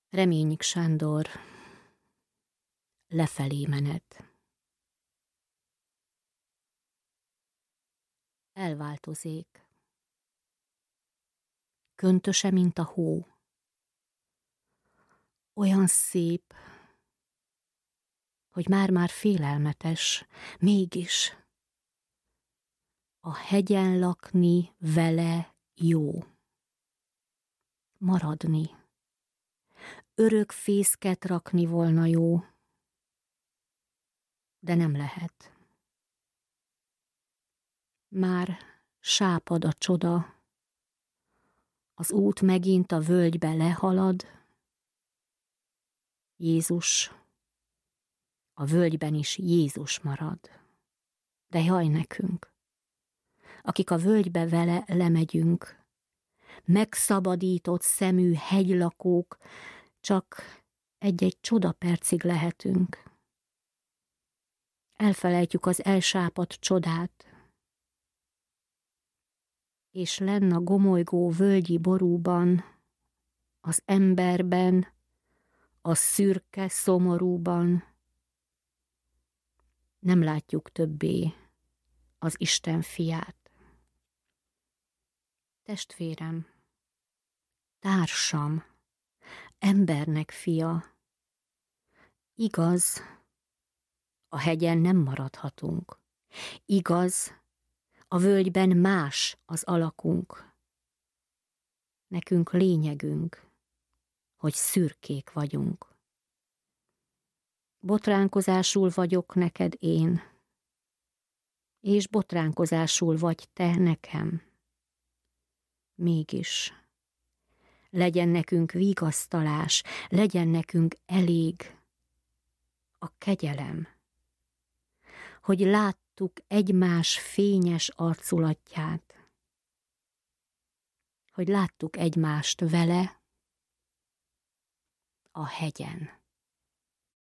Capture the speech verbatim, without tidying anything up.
Reményik Sándor, lefelé menet. Elváltozék. Köntöse, mint a hó. Olyan szép, hogy már-már félelmetes, mégis a hegyen lakni vele jó. Maradni. Örök fészket rakni volna jó, de nem lehet. Már sápad a csoda, az út megint a völgybe lehalad. Jézus, a völgyben is Jézus marad. De jaj nekünk, akik a völgybe vele lemegyünk, megszabadított szemű hegylakók, csak egy-egy csodapercig lehetünk. Elfelejtjük az elsápadt csodát, és lenn a gomolygó völgyi borúban, az emberben, a szürke szomorúban nem látjuk többé az Isten fiát. Testvérem, társam, embernek fia, igaz, a hegyen nem maradhatunk. Igaz, a völgyben más az alakunk. Nekünk lényegünk, hogy szürkék vagyunk. Botránkozásul vagyok neked én, és botránkozásul vagy te nekem. Mégis legyen nekünk vigasztalás, legyen nekünk elég a kegyelem, hogy láttuk egymás fényes arculatját, hogy láttuk egymást vele a hegyen.